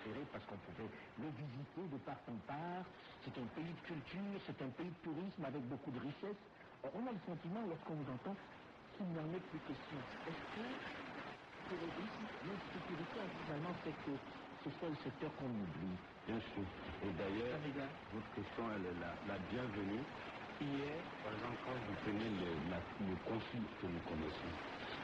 préféré parce qu'on pouvait le visiter de part en part. C'est un pays de culture, c'est un pays de tourisme avec beaucoup de richesses. On a le sentiment, lorsqu'on vous entend, qu'il n'y en est plus question. Est-ce que le terrorisme, l'insécurité, finalement, c'est que ce soit le secteur qu'on oublie? Bien sûr. Et d'ailleurs, votre question, elle est la bienvenue. Hier, par exemple, quand vous prenez le conflit que nous connaissons,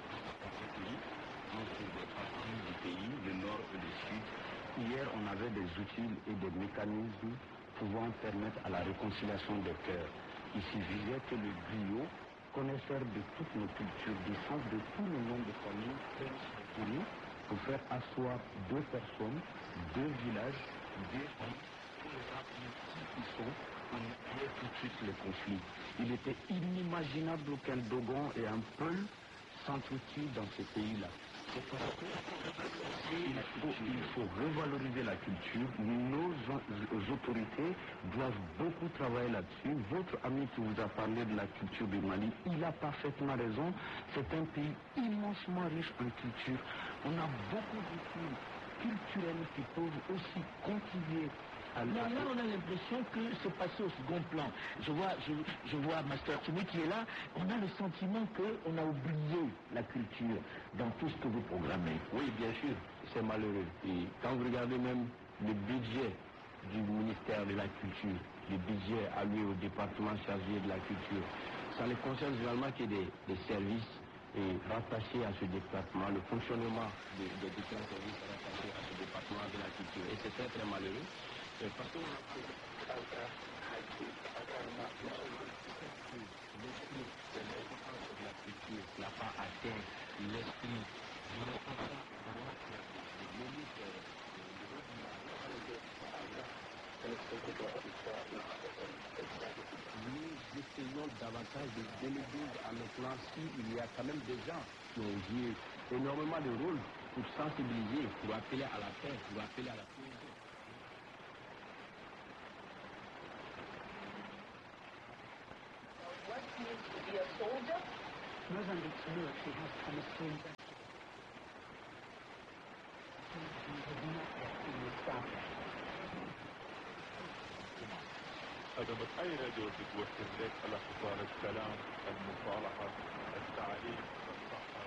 entre les parties du pays, le nord et le sud, hier, on avait des outils et des mécanismes pouvant permettre à la réconciliation des cœurs. Il suffisait que le griot, connaisseur de toutes nos cultures, du sens de tous les noms de famille, prenne pour faire asseoir deux personnes, deux villages, deux pays, pour les rappeler qui ils sont, pour nier tout de suite les conflits. Il était inimaginable qu'un Dogon et un Peul s'entretuent dans ce pays-là. C'est parce qu'il faut revaloriser la culture. Nos autorités doivent beaucoup travailler là-dessus. Votre ami qui vous a parlé de la culture du Mali, il a parfaitement raison. C'est un pays immensement riche en culture. On a beaucoup de cultures culturelles qui peuvent aussi contribuer. Mais là, on a l'impression que c'est passé au second plan. Je vois Master Tumi qui est là. On a le sentiment qu'on a oublié la culture dans tout ce que vous programmez. Oui, bien sûr, c'est malheureux. Et quand vous regardez même le budget du ministère de la Culture, le budget alloué au département chargé de la culture, ça ne concerne généralement que des services et rattachés à ce département, le fonctionnement des différents services rattachés à ce département de la culture. Et c'est très très malheureux. Parce que l'esprit de l'importance de la culture n'a pas atteint l'esprit du responsable de l'élite nous essayons davantage de déléguer à nos plans s'il y a quand même des gens qui ont joué énormément de rôle pour sensibiliser, pour appeler à la paix, pour appeler à la cohésion. What means to be a soldier? Mozambique's military has promised to invest. خدمت أي راديو بتوفر لك الاختصار السلام، المصالحة، التعليم، الصحة.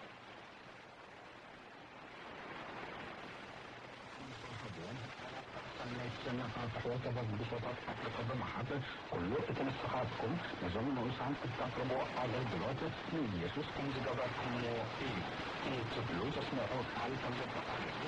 كله اتنسخاتكم نظام نوسعن تستقربوا على الدلوقتي من يسوس كم جداركم وفيه تبلو تسمعوا على